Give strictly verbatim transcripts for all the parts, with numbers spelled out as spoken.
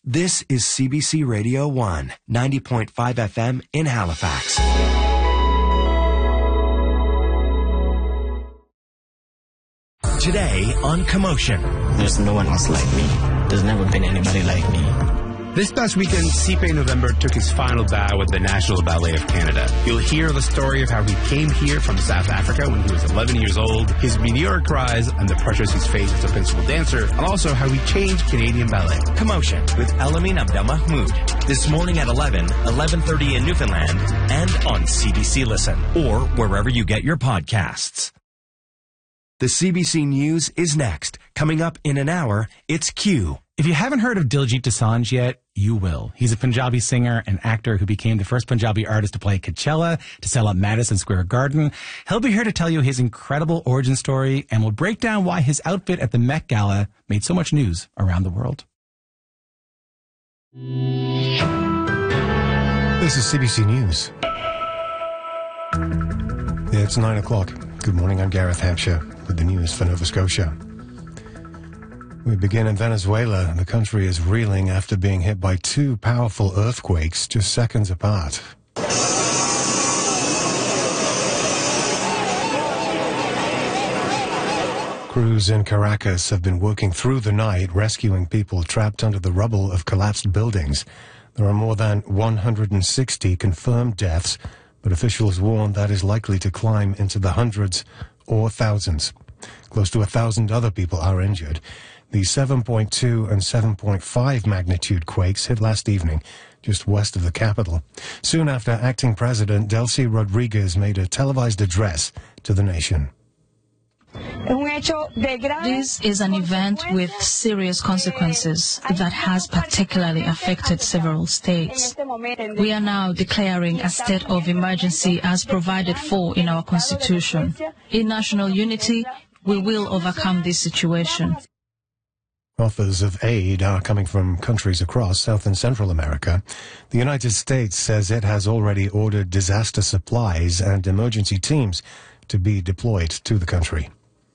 This is C B C Radio one, ninety point five F M in Halifax. Today on Commotion. There's no one else like me. There's never been anybody like me. This past weekend, C P A November took his final bow with the National Ballet of Canada. You'll hear the story of how he came here from South Africa when he was eleven years old, his meteoric rise and the pressures he's faced as a principal dancer, and also how he changed Canadian ballet. Commotion with Elamin Abdelmahmoud. This morning at eleven, eleven thirty in Newfoundland, and on C B C Listen, or wherever you get your podcasts. The C B C News is next. Coming up in an hour, it's Q. If you haven't heard of Diljit Dosanjh yet, you will. He's a Punjabi singer and actor who became the first Punjabi artist to play Coachella, to sell out Madison Square Garden. He'll be here to tell you his incredible origin story, and we'll break down why his outfit at the Met Gala made so much news around the world. This is C B C News. It's nine o'clock. Good morning, I'm Gareth Hampshire with the news for Nova Scotia. We begin in Venezuela. The country is reeling after being hit by two powerful earthquakes just seconds apart. Crews in Caracas have been working through the night, rescuing people trapped under the rubble of collapsed buildings. There are more than one hundred sixty confirmed deaths, but officials warn that is likely to climb into the hundreds or thousands. Close to a thousand other people are injured. The seven point two and seven point five magnitude quakes hit last evening, just west of the capital. Soon after, acting President Delcy Rodriguez made a televised address to the nation. This is an event with serious consequences that has particularly affected several states. We are now declaring a state of emergency as provided for in our Constitution. In national unity, we will overcome this situation. Offers of aid are coming from countries across South and Central America. The United States says it has already ordered disaster supplies and emergency teams to be deployed to the country.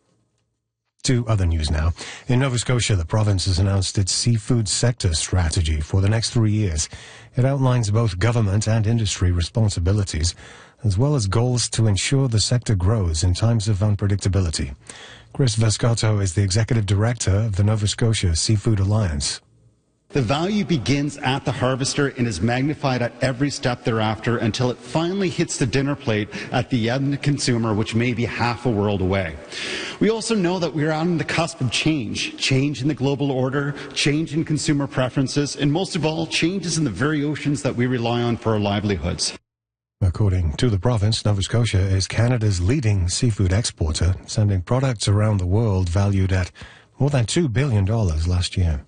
To other news now. In Nova Scotia, the province has announced its seafood sector strategy for the next three years. It outlines both government and industry responsibilities, as well as goals to ensure the sector grows in times of unpredictability. Chris Vescotto is the executive director of the Nova Scotia Seafood Alliance. The value begins at the harvester and is magnified at every step thereafter until it finally hits the dinner plate at the end consumer, which may be half a world away. We also know that we're on the cusp of change, change in the global order, change in consumer preferences, and most of all, changes in the very oceans that we rely on for our livelihoods. According to the province, Nova Scotia is Canada's leading seafood exporter, sending products around the world valued at more than two billion dollars last year.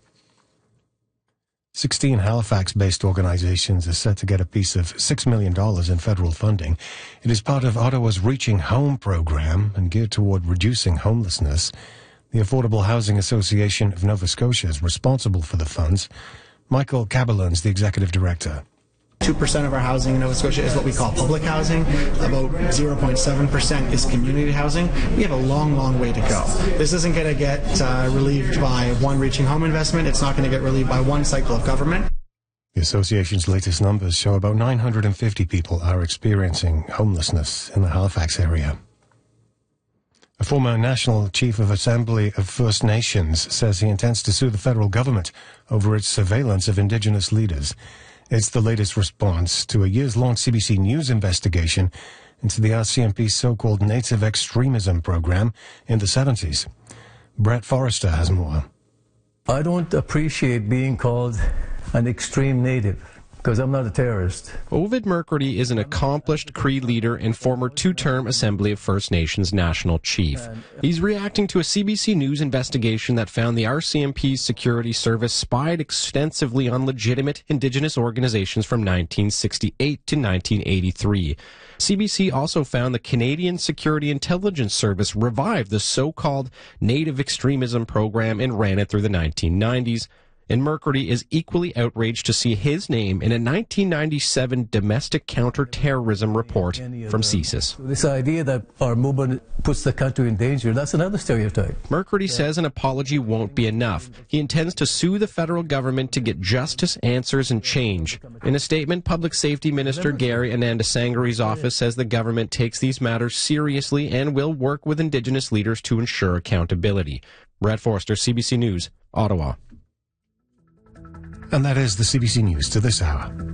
Sixteen Halifax-based organizations are set to get a piece of six million dollars in federal funding. It is part of Ottawa's Reaching Home program and geared toward reducing homelessness. The Affordable Housing Association of Nova Scotia is responsible for the funds. Michael Cabalans, the executive director. two percent of our housing in Nova Scotia is what we call public housing. About zero point seven percent is community housing. We have a long, long way to go. This isn't going to get uh, relieved by one Reaching Home investment. It's not going to get relieved by one cycle of government. The association's latest numbers show about nine hundred fifty people are experiencing homelessness in the Halifax area. A former National Chief of Assembly of First Nations says he intends to sue the federal government over its surveillance of Indigenous leaders. It's the latest response to a years-long C B C News investigation into the R C M P's so-called Native Extremism program in the seventies. Brett Forrester has more. I don't appreciate being called an extreme native, because I'm not a terrorist. Ovid McCurdy is an accomplished Cree leader and former two-term Assembly of First Nations National Chief. He's reacting to a C B C News investigation that found the R C M P's security service spied extensively on legitimate Indigenous organizations from nineteen sixty-eight to nineteen eighty-three. C B C also found the Canadian Security Intelligence Service revived the so-called Native Extremism program and ran it through the nineteen nineties. And McCurdy is equally outraged to see his name in a nineteen ninety-seven domestic counter-terrorism report from C S I S. This idea that our movement puts the country in danger, that's another stereotype. McCurdy says an apology won't be enough. He intends to sue the federal government to get justice, answers, and change. In a statement, Public Safety Minister Gary Anandasangari's office says the government takes these matters seriously and will work with Indigenous leaders to ensure accountability. Brad Forster, C B C News, Ottawa. And that is the C B C News to this hour.